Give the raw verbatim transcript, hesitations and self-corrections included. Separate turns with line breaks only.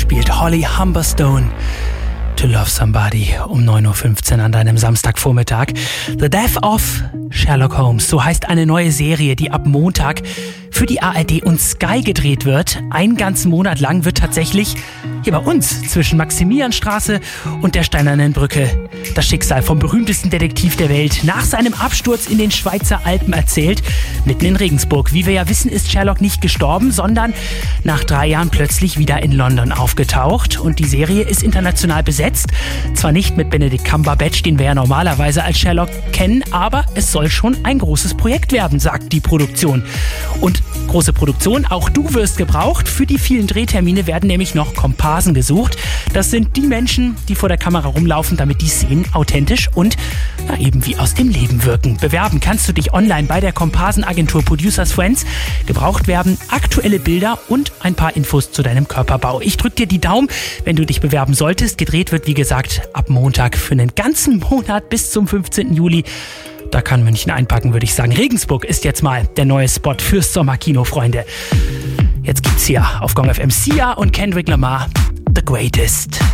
spielt Holly Humberstone To Love Somebody um neun Uhr fünfzehn an deinem Samstagvormittag. The Death of Sherlock Holmes, so heißt eine neue Serie, die ab Montag für die A R D und Sky gedreht wird. Einen ganzen Monat lang wird tatsächlich hier bei uns zwischen Maximilianstraße und der Steinernen Brücke das Schicksal vom berühmtesten Detektiv der Welt nach seinem Absturz in den Schweizer Alpen erzählt. Mitten in Regensburg. Wie wir ja wissen, ist Sherlock nicht gestorben, sondern nach drei Jahren plötzlich wieder in London aufgetaucht. Und die Serie ist international besetzt. Zwar nicht mit Benedict Cumberbatch, den wir ja normalerweise als Sherlock kennen, aber es soll schon ein großes Projekt werden, sagt die Produktion. Und große Produktion, auch du wirst gebraucht. Für die vielen Drehtermine werden nämlich noch Komparsen gesucht. Das sind die Menschen, die vor der Kamera rumlaufen, damit die Szenen authentisch und na, eben wie aus dem Leben wirken. Bewerben kannst du dich online bei der Komparsenagentur Producers Friends. Gebraucht werden aktuelle Bilder und ein paar Infos zu deinem Körperbau. Ich drück dir die Daumen, wenn du dich bewerben solltest. Gedreht wird, wie gesagt, ab Montag für einen ganzen Monat bis zum fünfzehnten Juli. Da kann München einpacken, würde ich sagen. Regensburg ist jetzt mal der neue Spot fürs Sommerkino, Freunde. Jetzt gibt's hier auf Gong F M Sia und Kendrick Lamar, The Greatest.